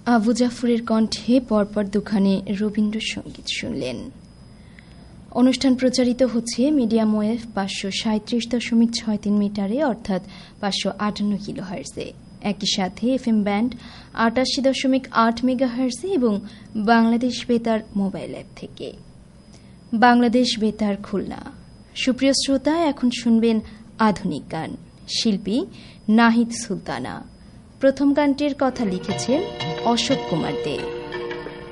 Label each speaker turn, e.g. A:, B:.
A: আবু জাফরের কণ্ঠে পরপর দুখানে রবীন্দ্রসঙ্গীত শুনলেন। অনুষ্ঠান প্রচারিত হচ্ছে মিডিয়াম ওয়েভ 537.63 মিটারে অর্থাৎ 558 কিলোহার্টজে। একই সাথে এফএম ব্যান্ড 88.8 মেগাহার্টজে এবং বাংলাদেশ বেতার মোবাইল অ্যাপ থেকে। বাংলাদেশ বেতার খুলনা। সুপ্রিয় শ্রোতা, এখন শুনবেন আধুনিক গান। শিল্পী নাহিদ সুলতানা। প্রথম গানটির কথা লিখেছেন অশোক কুমার দে।